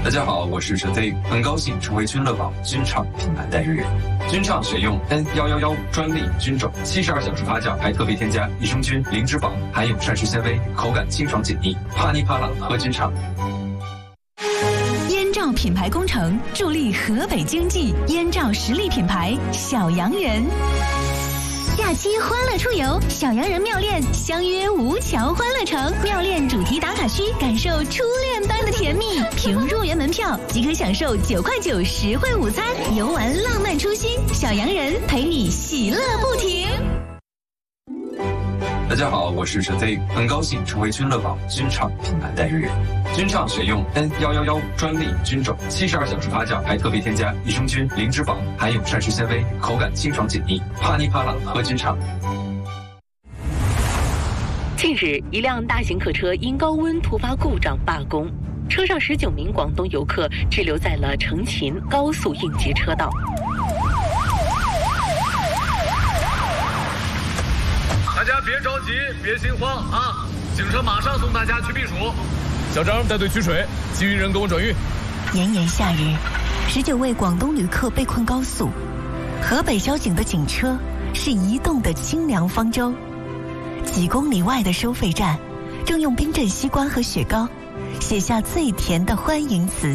大家好，我是陈飞，很高兴成为君乐宝君畅品牌代言人。君畅选用 N111专利菌种，72小时发酵，还特别添加益生菌、零脂肪，含有膳食纤维，口感清爽解腻，啪哩啪啦喝君畅。 燕赵品牌工程助力河北经济，燕赵实力品牌小洋人。假期欢乐出游，小洋人妙恋相约吴桥欢乐城，妙恋主题打卡区，感受初恋般的甜蜜。凭入园门票即可享受9块9实惠午餐，游玩浪漫初心，小洋人陪你喜乐不停。 大家好，我是陈飞，很高兴成为君乐宝君畅品牌代言人。君畅选用 N111专利菌种，72小时发酵，还特别添加益生菌、零脂肪，含有膳食纤维，口感清爽解腻，啪哩啪啦喝君畅。 近日，一辆大型客车因高温突发故障罢工，车上19名广东游客滞留在了成秦高速应急车道。 大家别着急，别心慌啊！警车马上送大家去避暑。小张带队取水，其余人跟我转运。 炎炎夏日，19位广东旅客被困高速，河北交警的警车是移动的清凉方舟。几公里外的收费站，正用冰镇西瓜和雪糕写下最甜的欢迎词。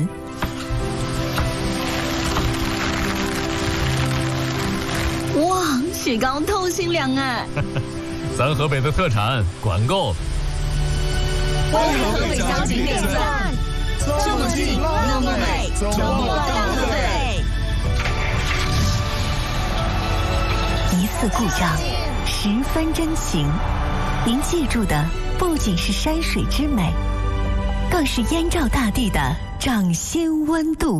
哇，雪糕透心凉哎！ 咱河北的特产，管够。 为河北交警点赞，这么近，那么美，周末到河北。 一次故障，10分真情。您记住的不仅是山水之美，更是燕赵大地的掌心温度。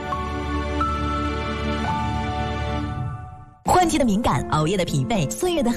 换季的敏感，熬夜的疲惫，岁月的